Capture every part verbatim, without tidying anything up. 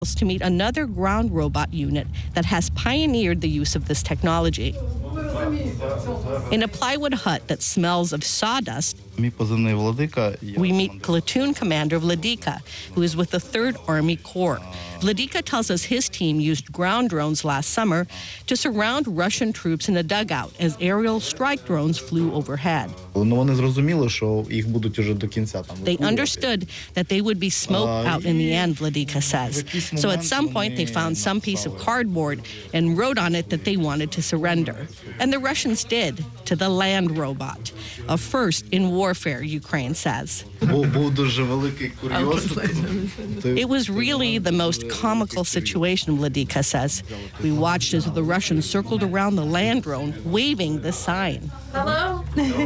to meet another ground robot unit that has pioneered the use of this technology. In a plywood hut that smells of sawdust, we meet platoon commander Vladika, who is with the third Army Corps. Vladika tells us his team used ground drones last summer to surround Russian troops in a dugout as aerial strike drones flew overhead. They understood that they would be smoked out in the end, Vladika says. So at some point they found some piece of cardboard and wrote on it that they wanted to surrender. And the Russians did, to the land robot. A first in warfare, Ukraine says. It was really the most comical situation, Vladika says. We watched as the Russians circled around the land drone, waving the sign. Hello?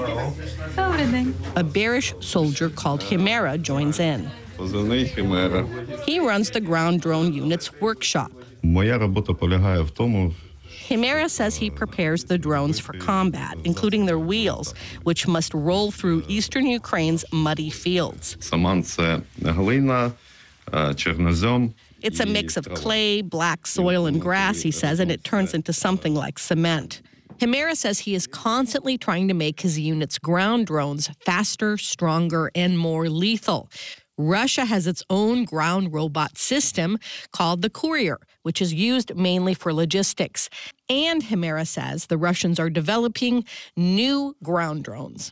A bearish soldier called Chimera joins in. He runs the ground drone unit's workshop. Chimera says he prepares the drones for combat, including their wheels, which must roll through eastern Ukraine's muddy fields. It's a mix of clay, black soil, and grass, he says, and it turns into something like cement. Chimera says he is constantly trying to make his unit's ground drones faster, stronger, and more lethal. Russia has its own ground robot system called the Courier, which is used mainly for logistics. And Chimera says the Russians are developing new ground drones.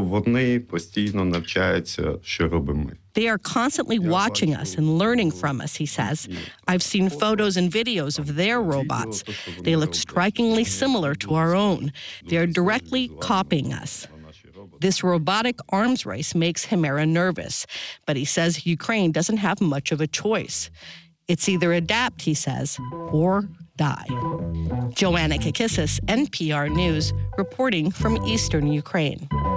They are constantly watching us and learning from us, he says. I've seen photos and videos of their robots. They look strikingly similar to our own. They are directly copying us. This robotic arms race makes Chimera nervous, but he says Ukraine doesn't have much of a choice. It's either adapt, he says, or die. Joanna Kakissis, N P R News, reporting from eastern Ukraine.